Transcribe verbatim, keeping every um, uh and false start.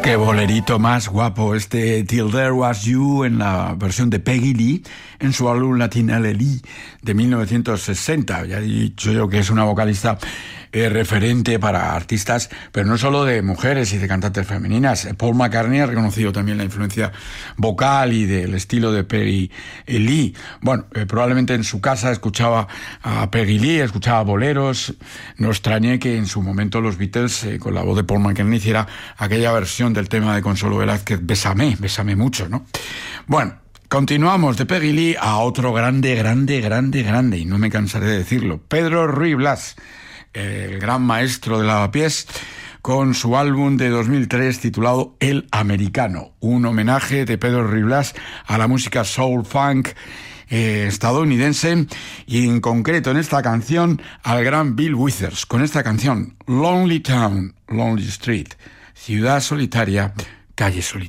Qué bolerito más guapo este Till There Was You en la versión de Peggy Lee en su álbum Latina Lely de mil novecientos sesenta. Ya he dicho yo que es una vocalista eh, referente para artistas, pero no solo de mujeres y de cantantes femeninas. Paul McCartney ha reconocido también la influencia vocal y del estilo de Peggy Lee. Bueno, eh, probablemente en su casa escuchaba a Peggy Lee, escuchaba boleros. No extrañé que en su momento los Beatles, eh, con la voz de Paul McCartney, hiciera aquella versión del tema de Consuelo Velázquez, Bésame, Bésame mucho, ¿no? Bueno, continuamos de Peggy Lee a otro grande, grande, grande, grande, y no me cansaré de decirlo, Pedro Ruiz Blas, el gran maestro del lavapiés, con su álbum de dos mil tres titulado El Americano, un homenaje de Pedro Ruiz Blas a la música soul funk eh, estadounidense, y en concreto en esta canción al gran Bill Withers, con esta canción Lonely Town, Lonely Street, ciudad solitaria, calle solitaria.